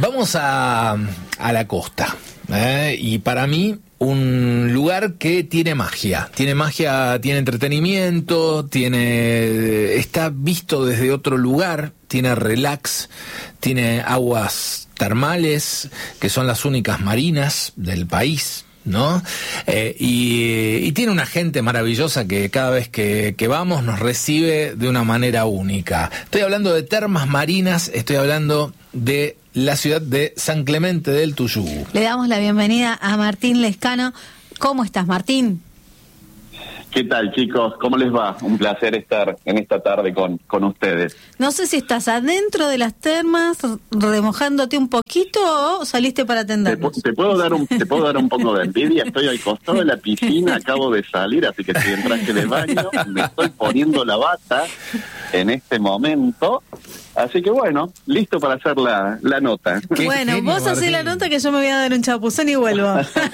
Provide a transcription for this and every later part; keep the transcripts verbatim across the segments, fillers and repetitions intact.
Vamos a, a la costa, ¿eh? Y para mí un lugar que tiene magia, tiene magia, tiene entretenimiento, tiene está visto desde otro lugar, tiene relax, tiene aguas termales que son las únicas marinas del país, ¿no? Eh, y, y tiene una gente maravillosa que cada vez que, que vamos nos recibe de una manera única. Estoy hablando de Termas Marinas, estoy hablando de la ciudad de San Clemente del Tuyú. Le damos la bienvenida a Martín Lescano. ¿Cómo estás, Martín? ¿Qué tal, chicos? ¿Cómo les va? Un placer estar en esta tarde con, con ustedes. No sé si estás adentro de las termas, remojándote un poquito o saliste para atendernos. Te, te, puedo dar un, te puedo dar un poco de envidia. Estoy al costado de la piscina, acabo de salir, así que estoy en traje de baño. Me estoy poniendo la bata en este momento. Así que bueno, listo para hacer la, la nota. Bueno, genio, vos hacés la nota que yo me voy a dar un chapuzón y vuelvo.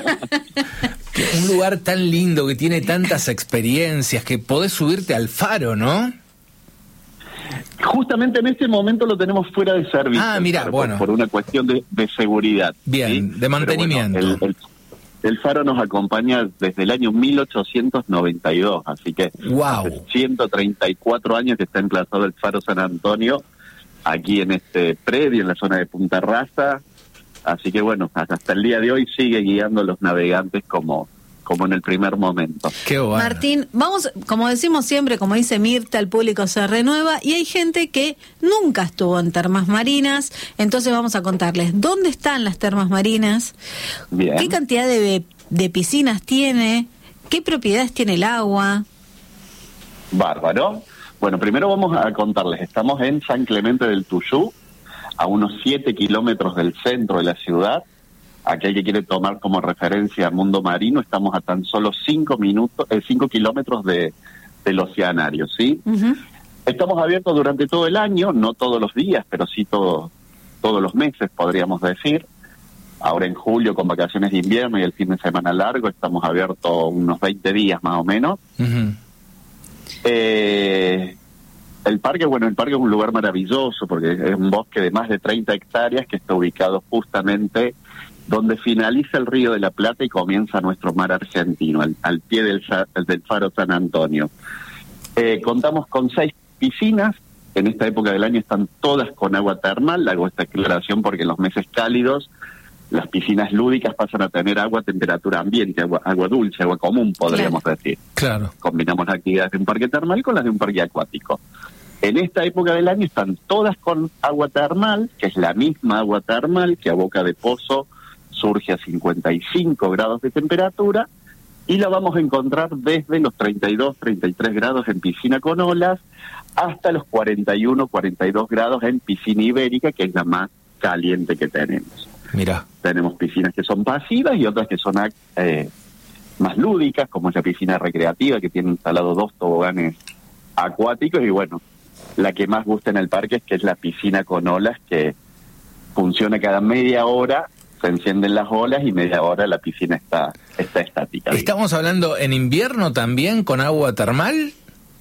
Un lugar tan lindo que tiene tantas experiencias que podés subirte al faro, ¿no? Justamente en este momento lo tenemos fuera de servicio. Ah, mira, por, bueno. Por una cuestión de, de seguridad. Bien, ¿sí? De mantenimiento. Bueno, el, el, el faro nos acompaña desde el año mil ochocientos noventa y dos, así que wow. Hace ciento treinta y cuatro años que está emplazado el faro San Antonio, aquí en este predio, en la zona de Punta Rasa. Así que bueno, hasta el día de hoy sigue guiando a los navegantes como, como en el primer momento. Qué bueno. Martín, vamos, como decimos siempre, como dice Mirta, el público se renueva y hay gente que nunca estuvo en termas marinas, entonces vamos a contarles dónde están las termas marinas, bien. Qué cantidad de, de piscinas tiene, qué propiedades tiene el agua. Bárbaro. Bueno, primero vamos a contarles, estamos en San Clemente del Tuyú, a unos siete kilómetros del centro de la ciudad. Aquel que quiere tomar como referencia Mundo Marino, estamos a tan solo cinco minutos, eh, cinco kilómetros de, del Oceanario, ¿sí? Uh-huh. Estamos abiertos durante todo el año, no todos los días, pero sí todo, todos los meses, podríamos decir. Ahora en julio, con vacaciones de invierno y el fin de semana largo, estamos abiertos unos veinte días más o menos. Uh-huh. Eh... El parque, bueno, el parque es un lugar maravilloso porque es un bosque de más de treinta hectáreas que está ubicado justamente donde finaliza el Río de la Plata y comienza nuestro mar argentino, al, al pie del, del faro San Antonio. Eh, contamos con seis piscinas, en esta época del año están todas con agua termal, hago esta aclaración porque en los meses cálidos las piscinas lúdicas pasan a tener agua a temperatura ambiente, agua, agua dulce, agua común, podríamos claro. decir. Claro. Combinamos las actividades de un parque termal con las de un parque acuático. En esta época del año están todas con agua termal, que es la misma agua termal que a boca de pozo surge a cincuenta y cinco grados de temperatura, y la vamos a encontrar desde los treinta y dos, treinta y tres grados en piscina con olas, hasta los cuarenta y uno, cuarenta y dos grados en piscina ibérica, que es la más caliente que tenemos. Mira. Tenemos piscinas que son pasivas y otras que son eh, más lúdicas, como es la piscina recreativa, que tiene instalado dos toboganes acuáticos, y bueno, la que más gusta en el parque es que es la piscina con olas, que funciona cada media hora, se encienden las olas y media hora la piscina está, está estática. ¿Estamos hablando en invierno también con agua termal?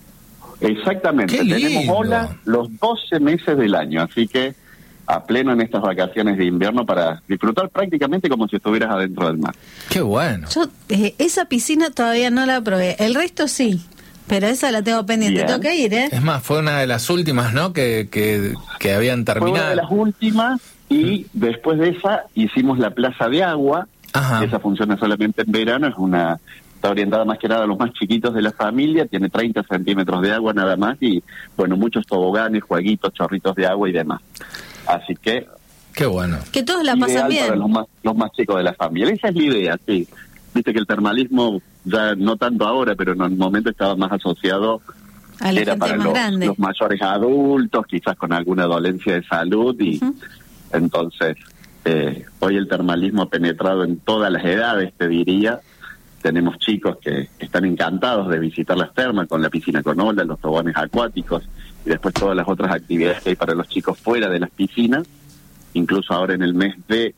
Exactamente, tenemos olas los doce meses del año, así que a pleno en estas vacaciones de invierno para disfrutar prácticamente como si estuvieras adentro del mar. ¡Qué bueno! Yo eh, esa piscina todavía no la probé, el resto sí. Pero esa la tengo pendiente, tengo que ir, ¿eh? Es más, fue una de las últimas, ¿no? Que, que, que habían terminado. Fue una de las últimas y mm. después de esa hicimos la plaza de agua. Ajá. Esa funciona solamente en verano, es una está orientada más que nada a los más chiquitos de la familia, tiene treinta centímetros de agua nada más y, bueno, muchos toboganes, jueguitos, chorritos de agua y demás. Así que... Qué bueno. Que todos la pasan bien. Para los más, los más chicos de la familia. Esa es la idea, sí. Viste que el termalismo, ya no tanto ahora, pero en el momento estaba más asociado, a la era gente para más los, grande. los mayores adultos, quizás con alguna dolencia de salud, y uh-huh. entonces eh, hoy el termalismo ha penetrado en todas las edades, te diría. Tenemos chicos que están encantados de visitar las termas con la piscina con olas, los toboganes acuáticos y después todas las otras actividades que hay para los chicos fuera de las piscinas. Incluso ahora en el mes de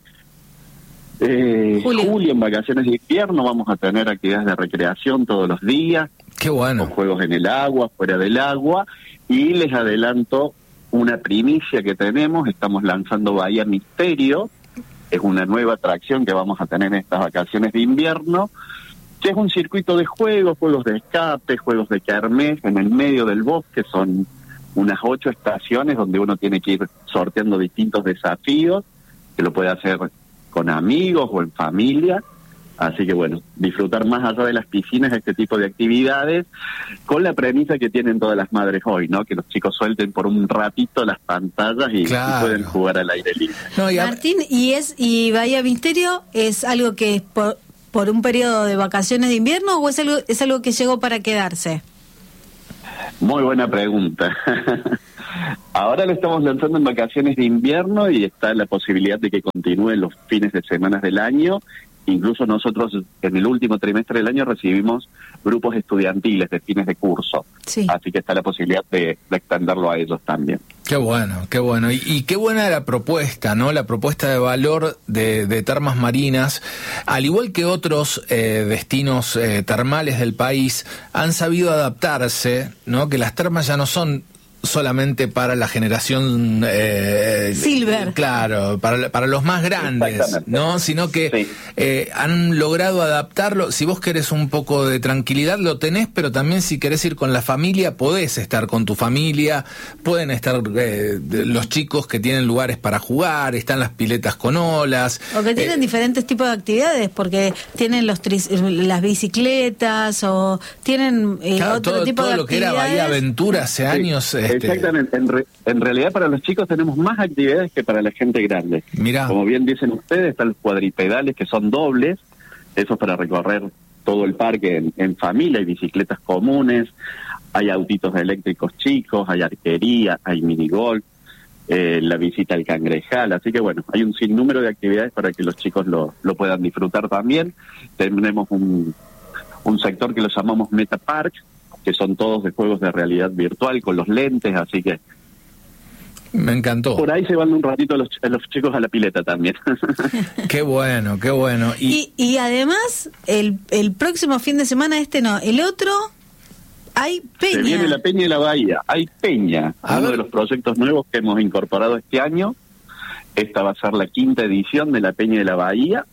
Eh, julio. julio, en vacaciones de invierno, vamos a tener actividades de recreación todos los días. Qué bueno. Con juegos en el agua, fuera del agua. Y les adelanto una primicia que tenemos, estamos lanzando Bahía Misterio, es una nueva atracción que vamos a tener en estas vacaciones de invierno, que es un circuito de juegos, juegos de escape, juegos de kermés en el medio del bosque, son unas ocho estaciones donde uno tiene que ir sorteando distintos desafíos, que lo puede hacer con amigos o en familia. Así que bueno, disfrutar más allá de las piscinas este tipo de actividades, con la premisa que tienen todas las madres hoy, ¿no? Que los chicos suelten por un ratito las pantallas y, claro. y pueden jugar al aire libre. No, y a... Martín, ¿y es y Bahía Misterio es algo que es por, por un periodo de vacaciones de invierno o es algo, es algo que llegó para quedarse? Muy buena pregunta. Ahora lo estamos lanzando en vacaciones de invierno y está la posibilidad de que continúe los fines de semana del año. Incluso nosotros en el último trimestre del año recibimos grupos estudiantiles de fines de curso. Sí. Así que está la posibilidad de, de extenderlo a ellos también. Qué bueno, qué bueno. Y, y qué buena la propuesta, ¿no? La propuesta de valor de, de termas marinas. Al igual que otros eh, destinos eh, termales del país, han sabido adaptarse, ¿no? Que las termas ya no son solamente para la generación eh, Silver, claro, para, para los más grandes, ¿no? Sino que sí. eh, han logrado adaptarlo. Si vos querés un poco de tranquilidad lo tenés, pero también si querés ir con la familia podés estar con tu familia, pueden estar eh, los chicos que tienen lugares para jugar, están las piletas con olas, o que tienen eh, diferentes tipos de actividades, porque tienen los tri- las bicicletas o tienen eh, claro, otro todo, tipo todo de lo actividades. Que era Bahía Aventura hace sí. años. Este... Exactamente, en, re, en realidad para los chicos tenemos más actividades que para la gente grande. Mirá. Como bien dicen ustedes, están los cuadripedales que son dobles, esos para recorrer todo el parque en, en familia, hay bicicletas comunes, hay autitos eléctricos chicos, hay arquería, hay minigolf, eh, la visita al cangrejal, así que bueno, hay un sinnúmero de actividades para que los chicos lo, lo puedan disfrutar también. Tenemos un, un sector que lo llamamos Meta Park, que son todos de juegos de realidad virtual con los lentes, así que me encantó. Por ahí se van un ratito los, los chicos a la pileta también. Qué bueno, qué bueno. Y, y, y además, el, el próximo fin de semana, este no, el otro, hay peña. Se viene la Peña de la Bahía, hay peña, a uno ver. de los proyectos nuevos que hemos incorporado este año. Esta va a ser la quinta edición de la Peña de la Bahía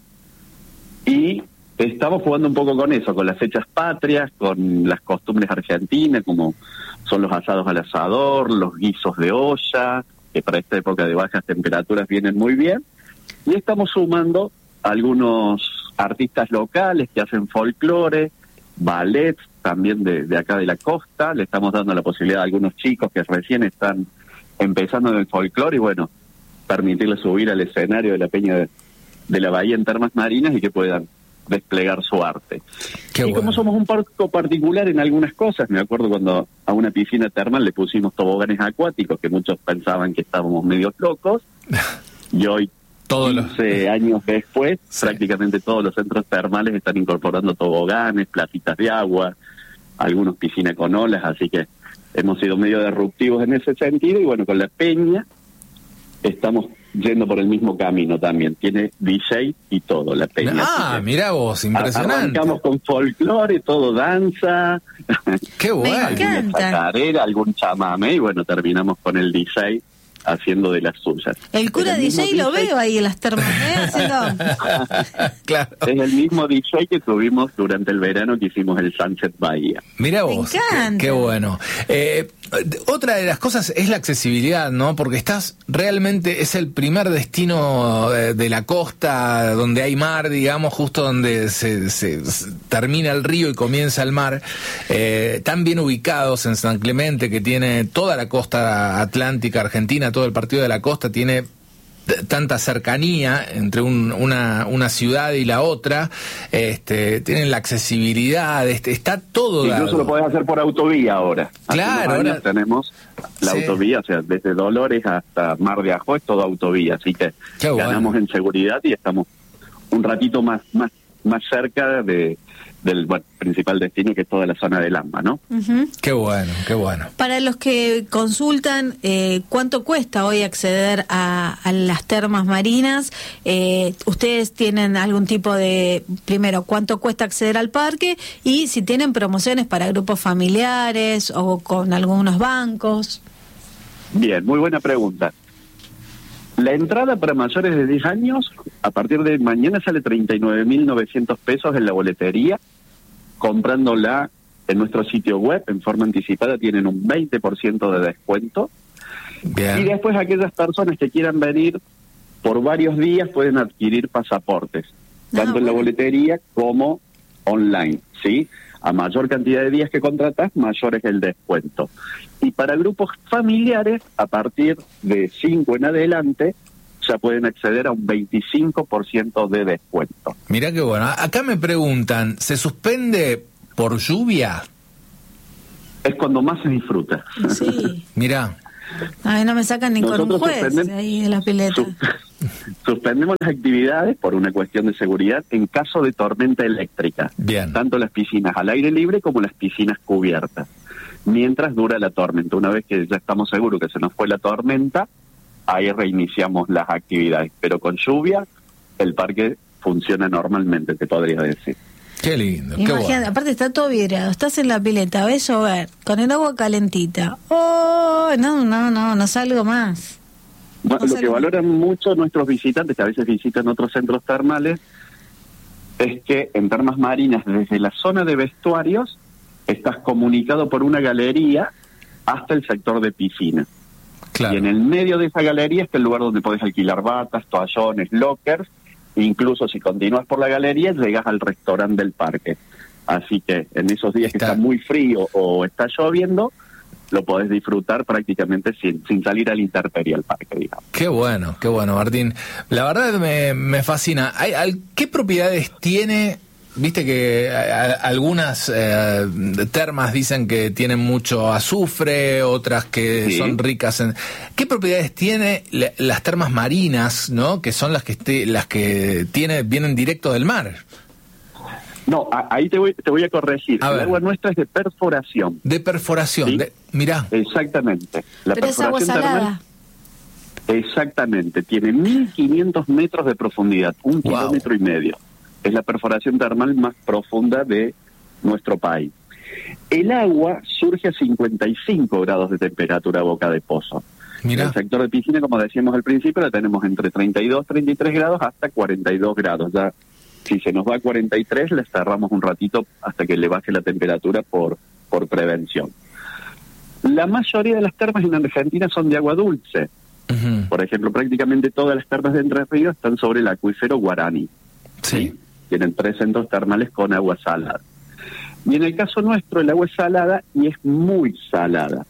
y estamos jugando un poco con eso, con las fechas patrias, con las costumbres argentinas, como son los asados al asador, los guisos de olla, que para esta época de bajas temperaturas vienen muy bien. Y estamos sumando algunos artistas locales que hacen folclore, ballet, también de, de acá de la costa. Le estamos dando la posibilidad a algunos chicos que recién están empezando en el folclore y bueno, permitirles subir al escenario de la Peña de, de la Bahía en Termas Marinas y que puedan desplegar su arte. Qué y bueno. Como somos un poco particular en algunas cosas, me acuerdo cuando a una piscina termal le pusimos toboganes acuáticos, que muchos pensaban que estábamos medio locos, y hoy, todos quince los... años después, sí. prácticamente todos los centros termales están incorporando toboganes, placitas de agua, algunos piscina con olas, así que hemos sido medio disruptivos en ese sentido, y bueno, con la peña estamos yendo por el mismo camino también. Tiene D J y todo, la peña. Ah, mirá vos, impresionante. Arrancamos con folclore, todo danza. Qué bueno. Me encanta. Chacarera, algún chamamé, y bueno, terminamos con el D J haciendo de las suyas. El cura D J lo veo ahí en las termas, ¿eh? Haciendo... Claro. Es el mismo D J que tuvimos durante el verano que hicimos el Sunset Bahía. Mira vos, qué, qué bueno. Eh, otra de las cosas es la accesibilidad, ¿no? Porque estás realmente, es el primer destino de, de la costa donde hay mar, digamos, justo donde se, se, se termina el río y comienza el mar, eh, tan bien ubicados en San Clemente, que tiene toda la costa atlántica argentina, todo el partido de la costa, tiene tanta cercanía entre un, una, una ciudad y la otra, este, tienen la accesibilidad, este, está todo incluso dado. Lo podés hacer por autovía ahora. Claro, Hace unos años ahora tenemos la sí. autovía, o sea, desde Dolores hasta Mar de Ajó es todo autovía, así que Qué ganamos bueno. en seguridad y estamos un ratito más más más cerca de del bueno, principal destino, que es toda la zona del AMBA, ¿no? Uh-huh. Qué bueno, qué bueno. Para los que consultan, eh, ¿cuánto cuesta hoy acceder a, a las termas marinas? Eh, ¿Ustedes tienen algún tipo de, primero, cuánto cuesta acceder al parque? Y si tienen promociones para grupos familiares o con algunos bancos. Bien, muy buena pregunta. La entrada para mayores de diez años, a partir de mañana sale treinta y nueve mil novecientos pesos en la boletería. Comprándola en nuestro sitio web en forma anticipada tienen un veinte por ciento de descuento. Bien. Y después aquellas personas que quieran venir por varios días pueden adquirir pasaportes, ah, tanto bueno. en la boletería como online, ¿sí? A mayor cantidad de días que contratas, mayor es el descuento. Y para grupos familiares, a partir de cinco en adelante, ya pueden acceder a un veinticinco por ciento de descuento. Mirá qué bueno. Acá me preguntan, ¿se suspende por lluvia? Es cuando más se disfruta. Sí. Mirá. Ay, no me sacan ni con un juez ahí de la pileta. Sus, suspendemos las actividades por una cuestión de seguridad en caso de tormenta eléctrica. Bien. Tanto las piscinas al aire libre como las piscinas cubiertas. Mientras dura la tormenta. Una vez que ya estamos seguros que se nos fue la tormenta, ahí reiniciamos las actividades. Pero con lluvia, el parque funciona normalmente, te podría decir. Qué lindo, qué Imagínate, bueno. Aparte está todo vidriado, estás en la pileta, ves llover, con el agua calentita. Oh, no, no, no, no salgo más. Bueno, no lo que valoran mucho nuestros visitantes, que a veces visitan otros centros termales, es que en Termas Marinas, desde la zona de vestuarios, estás comunicado por una galería hasta el sector de piscina. Claro. Y en el medio de esa galería está el lugar donde podés alquilar batas, toallones, lockers. Incluso si continúas por la galería, llegas al restaurante del parque. Así que en esos días está. que está muy frío o está lloviendo, lo podés disfrutar prácticamente sin, sin salir al intemperie al parque, digamos. Qué bueno, qué bueno, Martín. La verdad me, me fascina. ¿Hay, hay, ¿Qué propiedades tiene? Viste que a, a, algunas eh, termas dicen que tienen mucho azufre, otras que sí. son ricas en... ¿Qué propiedades tiene la, las termas marinas, no? Que son las que este, las que tiene vienen directo del mar. No, a, ahí te voy te voy a corregir. A el ver. agua nuestra es de perforación. De perforación, ¿sí? de, mirá. Exactamente. La Pero es agua salada. Termal, exactamente. Tiene mil quinientos metros de profundidad, un wow. kilómetro y medio. Es la perforación termal más profunda de nuestro país. El agua surge a cincuenta y cinco grados de temperatura a boca de pozo. Mirá. En el sector de piscina, como decíamos al principio, la tenemos entre treinta y dos, treinta y tres grados hasta cuarenta y dos grados. Ya, si se nos va a cuarenta y tres, le cerramos un ratito hasta que le baje la temperatura por, por prevención. La mayoría de las termas en Argentina son de agua dulce. Uh-huh. Por ejemplo, prácticamente todas las termas de Entre Ríos están sobre el acuífero Guaraní. Sí. ¿Sí? Tienen tres centros termales con agua salada. Y en el caso nuestro, el agua es salada y es muy salada.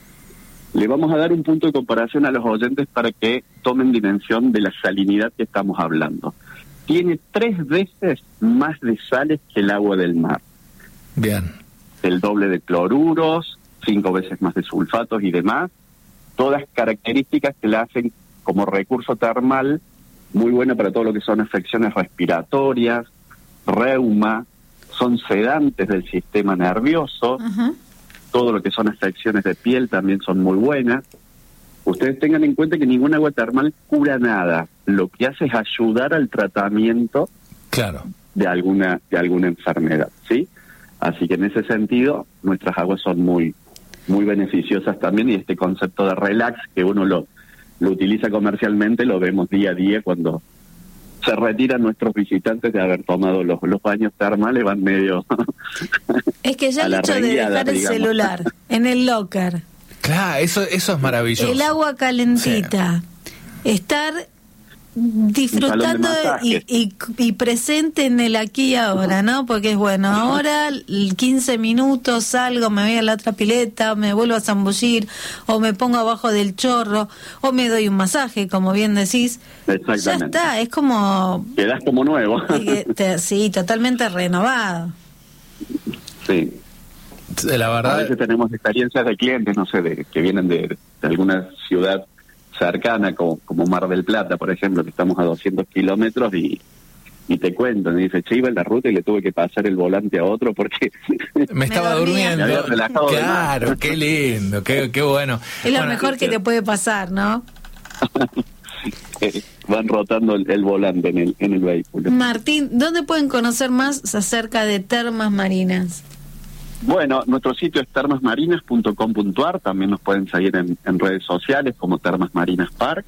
Le vamos a dar un punto de comparación a los oyentes para que tomen dimensión de la salinidad que estamos hablando. Tiene tres veces más de sales que el agua del mar. Bien. El doble de cloruros, cinco veces más de sulfatos y demás. Todas características que la hacen como recurso termal muy buena para todo lo que son afecciones respiratorias, reuma, son sedantes del sistema nervioso, uh-huh. todo lo que son afecciones de piel también son muy buenas. Ustedes tengan en cuenta que ningún agua termal cura nada, lo que hace es ayudar al tratamiento claro. de alguna de alguna enfermedad, ¿sí? Así que en ese sentido, nuestras aguas son muy muy beneficiosas también, y este concepto de relax que uno lo, lo utiliza comercialmente, lo vemos día a día cuando se retiran nuestros visitantes de haber tomado los, los baños termales, van medio... Es que ya el hecho de dejar el digamos. celular en el locker. Claro, eso, eso es maravilloso. El agua calentita. Sí. Estar disfrutando y, y, y presente en el aquí y ahora, ¿no? Porque es bueno, ahora quince minutos salgo, me voy a la otra pileta, me vuelvo a zambullir, o me pongo abajo del chorro, o me doy un masaje, como bien decís. Ya está, es como... Quedás como nuevo. Te, sí, totalmente renovado. Sí. La verdad... A veces tenemos experiencias de clientes, no sé, de que vienen de, de alguna ciudad cercana, como, como Mar del Plata, por ejemplo, que estamos a doscientos kilómetros, y, y te cuento, me dice, che, iba en la ruta y le tuve que pasar el volante a otro porque... Me estaba me durmiendo. Me había claro, qué lindo, qué, qué bueno. Es lo bueno, mejor que te puede pasar, ¿no? Van rotando el, el volante en el, en el vehículo. Martín, ¿dónde pueden conocer más acerca de Termas Marinas? Bueno, nuestro sitio es termas marinas punto com punto a r, también nos pueden seguir en, en redes sociales como Termas Marinas Park,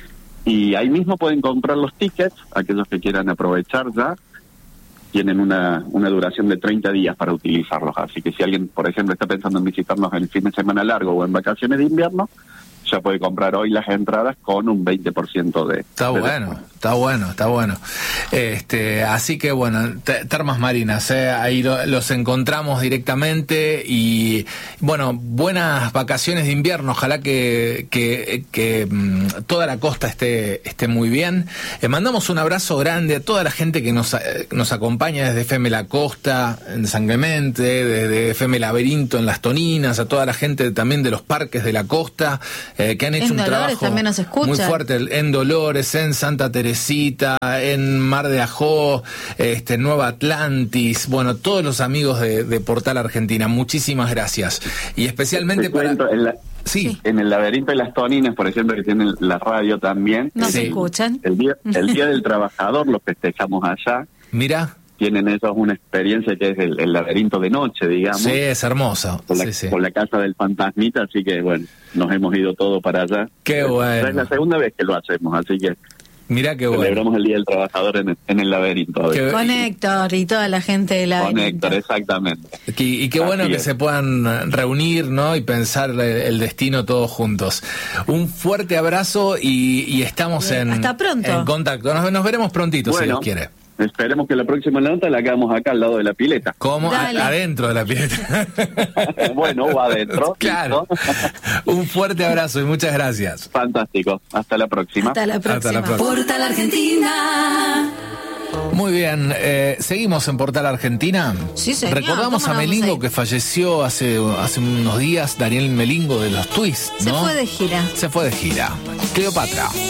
y ahí mismo pueden comprar los tickets, aquellos que quieran aprovechar ya, tienen una, una duración de treinta días para utilizarlos, así que si alguien, por ejemplo, está pensando en visitarnos en el fin de semana largo o en vacaciones de invierno, ya puede comprar hoy las entradas con un veinte por ciento de... Está de bueno, descuento. está bueno, está bueno. Este, así que bueno, te, Termas Marinas, eh, ahí lo, los encontramos directamente y bueno, buenas vacaciones de invierno, ojalá que, que, que mm, toda la costa esté, esté muy bien. Eh, mandamos un abrazo grande a toda la gente que nos, eh, nos acompaña desde F M La Costa, en San Clemente, desde F M Laberinto en Las Toninas, a toda la gente también de los parques de la costa, eh, que han hecho En un Dolores trabajo también nos escuchan. muy fuerte en Dolores, en Santa Teresita, en Mar de Ajó, este, Nueva Atlantis, bueno, todos los amigos de, de Portal Argentina, muchísimas gracias. Y especialmente Te para... cuento, en, la- Sí, en el laberinto de Las Toninas, por ejemplo, que tienen la radio también, Nos Sí. escuchan. el día, el día del trabajador lo festejamos allá, mira, tienen ellos una experiencia que es el, el laberinto de noche, digamos, sí, es hermoso. con, la, Sí, sí. con la casa del fantasmita, así que bueno, nos hemos ido todo para allá. Qué bueno. Ya es la segunda vez que lo hacemos, así que Mira qué bueno. celebramos el Día del Trabajador en el, en el laberinto. a ver. Qué- Con Héctor y toda la gente de la Con Héctor, exactamente. Y, y qué bueno Así que es. se puedan reunir, ¿no? Y pensar el, el destino todos juntos. Un fuerte abrazo y, y estamos Bien, en, hasta pronto. en contacto. Nos, nos veremos prontito, si Bueno, Dios quiere. esperemos que la próxima nota la hagamos acá al lado de la pileta. ¿Cómo? A- Dale. adentro de la pileta. Bueno, o adentro. Claro. ¿listo? Un fuerte abrazo y muchas gracias. Fantástico. Hasta la próxima. Hasta la próxima. Hasta la próxima. Portal Argentina. Muy bien, eh, seguimos en Portal Argentina. Sí, señor. Recordamos ¿Cómo a no vamos Melingo a ir? que falleció hace, hace unos días, Daniel Melingo de los Twists, Se ¿no? fue de gira. Se fue de gira. Cleopatra.